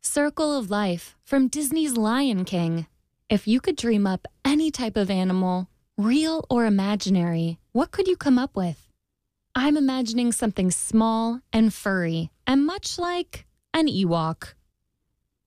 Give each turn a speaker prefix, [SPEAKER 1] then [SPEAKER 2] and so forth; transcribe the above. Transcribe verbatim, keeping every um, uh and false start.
[SPEAKER 1] Circle of Life from Disney's Lion King. If you could dream up any type of animal, real or imaginary, what could you come up with? I'm imagining something small and furry and much like an Ewok.